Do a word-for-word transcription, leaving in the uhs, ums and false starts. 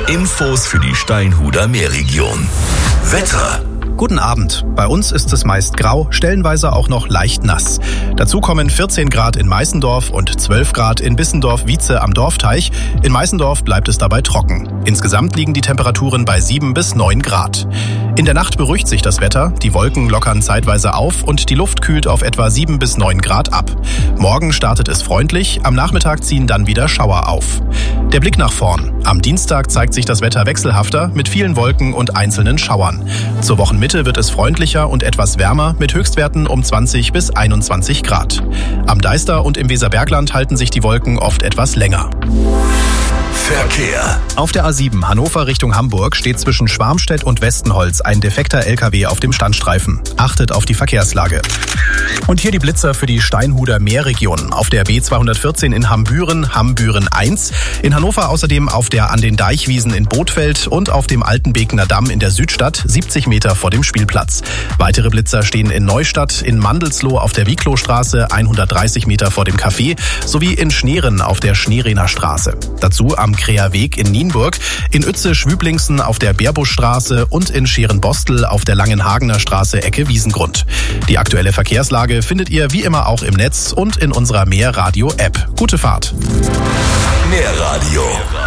Infos für die Steinhuder Meerregion. Wetter. Guten Abend. Bei uns ist es meist grau, stellenweise auch noch leicht nass. Dazu kommen vierzehn Grad in Meißendorf und zwölf Grad in Bissendorf-Wietze am Dorfteich. In Meißendorf bleibt es dabei trocken. Insgesamt liegen die Temperaturen bei sieben bis neun Grad. In der Nacht beruhigt sich das Wetter, die Wolken lockern zeitweise auf und die Luft kühlt auf etwa sieben bis neun Grad ab. Morgen startet es freundlich, am Nachmittag ziehen dann wieder Schauer auf. Der Blick nach vorn. Am Dienstag zeigt sich das Wetter wechselhafter mit vielen Wolken und einzelnen Schauern. Zur Wochenmitte wird es freundlicher und etwas wärmer mit Höchstwerten um zwanzig bis einundzwanzig Grad. Am Deister und im Weserbergland halten sich die Wolken oft etwas länger. Verkehr. Auf der A sieben Hannover Richtung Hamburg steht zwischen Schwarmstedt und Westenholz ein defekter L K W auf dem Standstreifen. Achtet auf die Verkehrslage. Und hier die Blitzer für die Steinhuder Meerregion. Auf der B zweihundertvierzehn in Hambüren, Hambüren eins. In Hannover außerdem auf der An den Deichwiesen in Bothfeld und auf dem Altenbekener Damm in der Südstadt, siebzig Meter vor dem Spielplatz. Weitere Blitzer stehen in Neustadt, in Mandelsloh auf der Wieklowstraße, hundertdreißig Meter vor dem Café, sowie in Schneeren auf der Schneerener Straße. Dazu am Kreerweg in Nienburg, in Uetze-Schwüblingsen auf der Beerbuschstraße und in Scherenbostel auf der Langenhagener Straße Ecke Wiesengrund. Die aktuelle Verkehrslage findet ihr wie immer auch im Netz und in unserer Meerradio-App. Gute Fahrt! Meerradio.